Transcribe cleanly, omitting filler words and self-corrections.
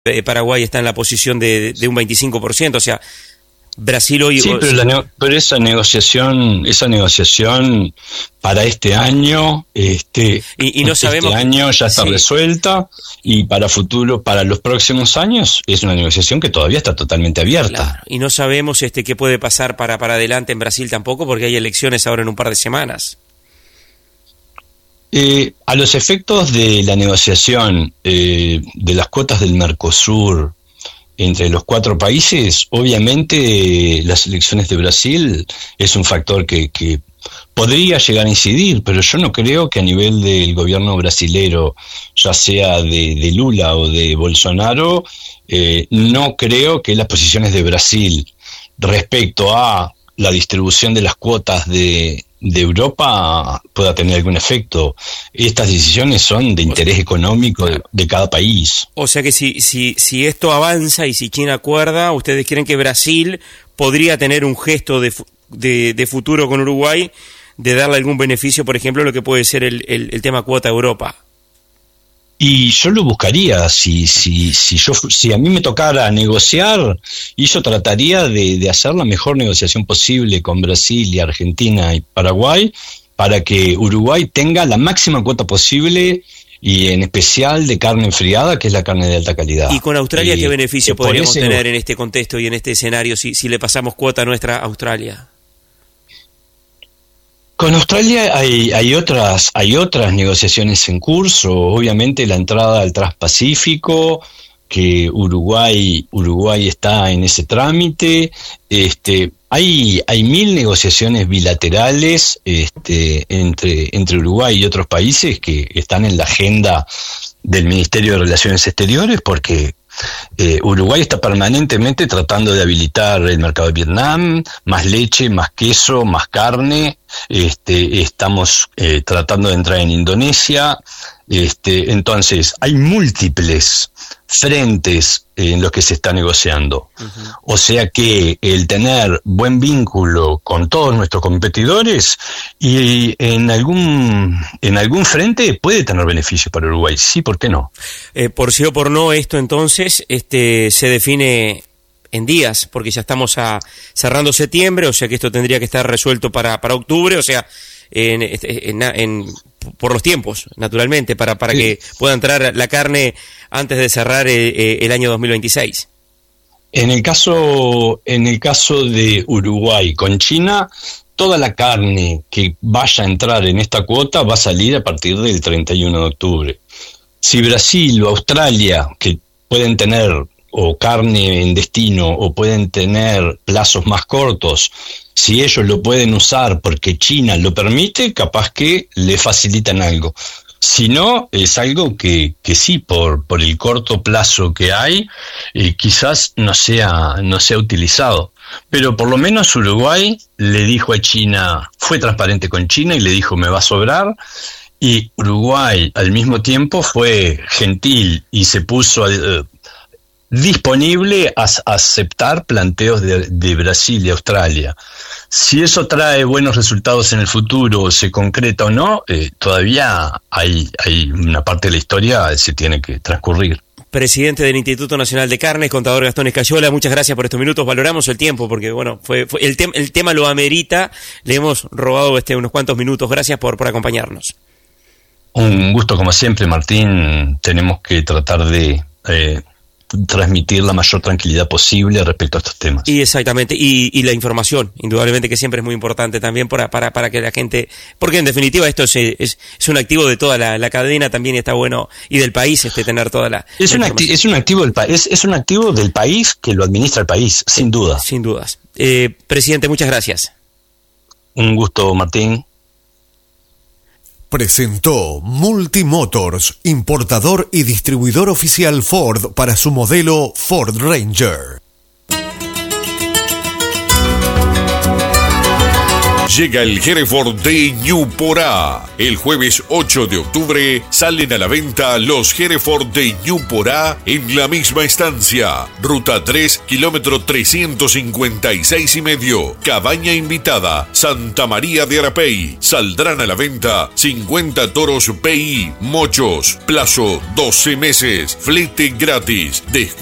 Paraguay está en la posición de un 25%, o sea, Brasil hoy... Sí, pero esa negociación para este año, y no sabemos, este año ya está resuelta, y para los próximos años es una negociación que todavía está totalmente abierta. Claro, y no sabemos qué puede pasar para adelante en Brasil tampoco, porque hay elecciones ahora en un par de semanas. A los efectos de la negociación de las cuotas del Mercosur entre los 4 países, obviamente las elecciones de Brasil es un factor que podría llegar a incidir, pero yo no creo que a nivel del gobierno brasilero, ya sea de Lula o de Bolsonaro, no creo que las posiciones de Brasil respecto a la distribución de las cuotas de Europa pueda tener algún efecto. Estas decisiones son de interés económico de cada país. O sea que si esto avanza y si China acuerda, ¿ustedes creen que Brasil podría tener un gesto de futuro con Uruguay, de darle algún beneficio, por ejemplo, lo que puede ser el tema cuota Europa? Y yo lo buscaría, si a mí me tocara negociar, y yo trataría de hacer la mejor negociación posible con Brasil y Argentina y Paraguay, para que Uruguay tenga la máxima cuota posible, y en especial de carne enfriada, que es la carne de alta calidad. ¿Y con Australia qué beneficio podríamos tener en este contexto y en este escenario si le pasamos cuota nuestra a Australia? Con Australia hay otras negociaciones en curso. Obviamente la entrada al Transpacífico, que Uruguay está en ese trámite. Hay 1000 negociaciones bilaterales entre Uruguay y otros países que están en la agenda del Ministerio de Relaciones Exteriores, porque Uruguay está permanentemente tratando de habilitar el mercado de Vietnam, más leche, más queso, más carne. Estamos tratando de entrar en Indonesia. Entonces, hay múltiples frentes en los que se está negociando. Uh-huh. O sea que el tener buen vínculo con todos nuestros competidores y en algún frente puede tener beneficios para Uruguay. Sí, ¿por qué no? Por sí o por no, esto entonces se define en días, porque ya estamos cerrando septiembre, o sea que esto tendría que estar resuelto para octubre, o sea, por los tiempos, naturalmente, para sí, que pueda entrar la carne antes de cerrar el año 2026. En el caso de Uruguay con China, toda la carne que vaya a entrar en esta cuota va a salir a partir del 31 de octubre. Si Brasil o Australia, que pueden tener o carne en destino o pueden tener plazos más cortos, si ellos lo pueden usar porque China lo permite, capaz que le facilitan algo. Si no, es algo que sí, por el corto plazo que hay, quizás no sea utilizado. Pero por lo menos Uruguay le dijo a China, fue transparente con China y le dijo, me va a sobrar. Y Uruguay al mismo tiempo fue gentil y se puso disponible a aceptar planteos de Brasil y Australia. Si eso trae buenos resultados en el futuro, se concreta o no, todavía hay una parte de la historia que se tiene que transcurrir. Presidente del Instituto Nacional de Carnes, contador Gastón Escayola, muchas gracias por estos minutos, valoramos el tiempo, porque bueno, fue el tema lo amerita, le hemos robado unos cuantos minutos, gracias por acompañarnos. Un gusto como siempre, Martín, tenemos que tratar de transmitir la mayor tranquilidad posible respecto a estos temas. Y exactamente, y la información, indudablemente que siempre es muy importante también para que la gente, porque en definitiva esto es un activo de toda la cadena también, y está bueno, y del país tener toda la es un activo del país que lo administra el país, sin duda. Sin dudas. Presidente, muchas gracias. Un gusto, Martín. Presentó Multimotors, importador y distribuidor oficial Ford para su modelo Ford Ranger. Llega el Hereford de Ñuporá. El jueves 8 de octubre salen a la venta los Hereford de Ñuporá en la misma estancia. Ruta 3, kilómetro 356,5. Cabaña invitada, Santa María de Arapey. Saldrán a la venta 50 toros PI, mochos. Plazo 12 meses. Flete gratis.